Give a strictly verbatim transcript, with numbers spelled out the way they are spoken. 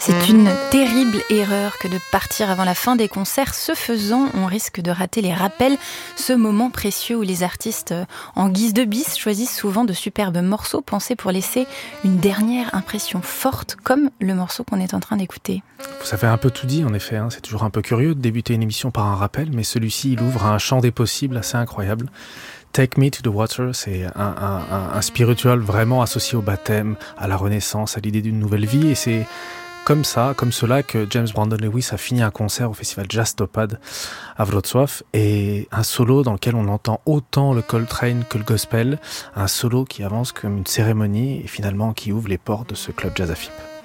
C'est une terrible erreur que de partir avant la fin des concerts. Ce faisant, on risque de rater les rappels, ce moment précieux où les artistes, en guise de bis, choisissent souvent de superbes morceaux pensés pour laisser une dernière impression forte, comme le morceau qu'on est en train d'écouter. Vous avez un peu tout dit, en effet. Hein. C'est toujours un peu curieux de débuter une émission par un rappel, mais celui-ci, il ouvre un champ des possibles assez incroyable. Take Me to the Water, c'est un, un, un, un spiritual vraiment associé au baptême, à la renaissance, à l'idée d'une nouvelle vie, et c'est comme ça, comme cela, que James Brandon Lewis a fini un concert au festival Jazz Topaz à Wrocław, et un solo dans lequel on entend autant le Coltrane que le gospel, un solo qui avance comme une cérémonie et finalement qui ouvre les portes de ce club Jazz A F I P.